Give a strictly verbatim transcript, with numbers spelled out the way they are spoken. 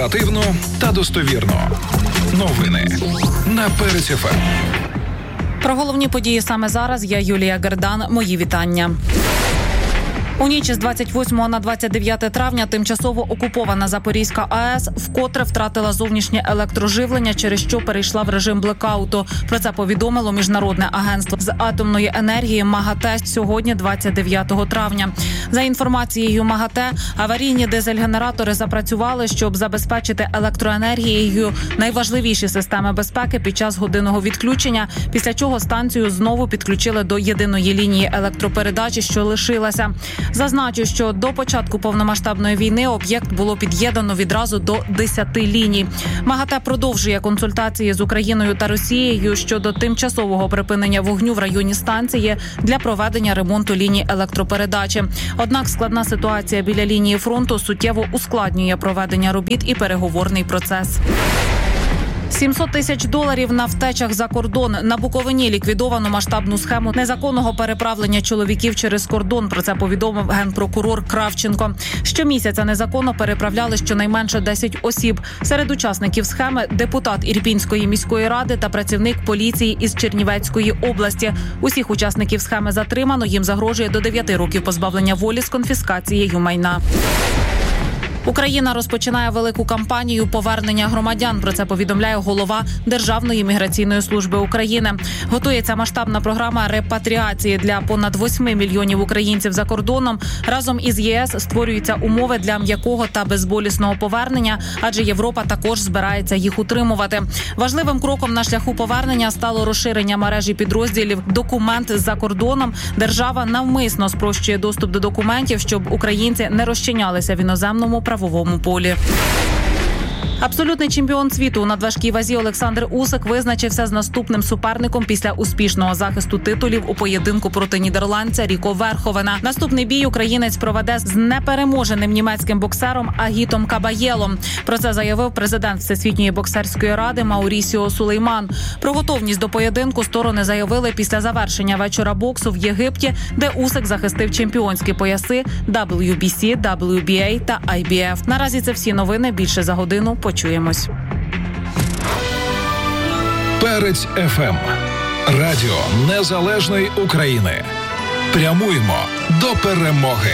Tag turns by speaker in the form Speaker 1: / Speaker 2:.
Speaker 1: Оперативно та достовірно. Новини на Перець еф ем.
Speaker 2: Про головні події саме зараз я Юлія Гердан. Мої вітання. У ніч з двадцять восьмого на двадцять дев'яте травня тимчасово окупована Запорізька АЕС вкотре втратила зовнішнє електроживлення, через що перейшла в режим блекауту. Про це повідомило Міжнародне агентство з атомної енергії МАГАТЕ сьогодні, двадцять дев'ятого травня. За інформацією МАГАТЕ, аварійні дизель-генератори запрацювали, щоб забезпечити електроенергією найважливіші системи безпеки під час годинного відключення, після чого станцію знову підключили до єдиної лінії електропередачі, що лишилася. Зазначу, що до початку повномасштабної війни об'єкт було під'єднано відразу до десяти ліній. МАГАТЕ продовжує консультації з Україною та Росією щодо тимчасового припинення вогню в районі станції для проведення ремонту ліній електропередачі. Однак складна ситуація біля лінії фронту суттєво ускладнює проведення робіт і переговорний процес. сімсот тисяч доларів на втечах за кордон. На Буковині ліквідовано масштабну схему незаконного переправлення чоловіків через кордон. Про це повідомив генпрокурор Кравченко. Щомісяця незаконно переправляли щонайменше десять осіб. Серед учасників схеми – депутат Ірпінської міської ради та працівник поліції із Чернівецької області. Усіх учасників схеми затримано. Їм загрожує до дев'яти років позбавлення волі з конфіскацією майна. Україна розпочинає велику кампанію повернення громадян. Про це повідомляє голова Державної міграційної служби України. Готується масштабна програма репатріації для понад восьми мільйонів українців за кордоном. Разом із ЄС створюються умови для м'якого та безболісного повернення, адже Європа також збирається їх утримувати. Важливим кроком на шляху повернення стало розширення мережі підрозділів «Документ за кордоном». Держава навмисно спрощує доступ до документів, щоб українці не розчинялися в іноземному правовому полі. Абсолютний чемпіон світу у надважкій вазі Олександр Усик визначився з наступним суперником після успішного захисту титулів у поєдинку проти нідерландця Ріко Верховена. Наступний бій українець проведе з непереможеним німецьким боксером Агітом Кабаєлом. Про це заявив президент Всесвітньої боксерської ради Маурісіо Сулейман. Про готовність до поєдинку сторони заявили після завершення вечора боксу в Єгипті, де Усик захистив чемпіонські пояси дабл ю бі сі, дабл ю бі ей та ай бі еф. Наразі це всі новини. Більше за годину. Почуємось.
Speaker 1: Перець еф ем. Радіо Незалежної України. Прямуємо до перемоги.